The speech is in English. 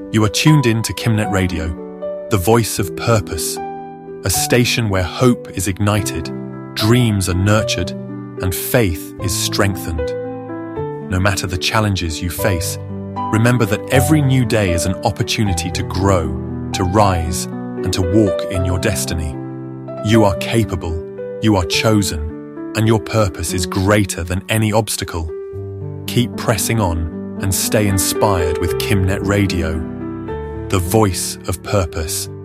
You are tuned in to Kimnet Radio, the voice of purpose, a station where hope is ignited, dreams are nurtured, and faith is strengthened. No matter the challenges you face, remember that every new day is an opportunity to grow, to rise, and to walk in your destiny. You are capable, you are chosen, and your purpose is greater than any obstacle. Keep pressing on and stay inspired with Kimnet Radio, the voice of purpose.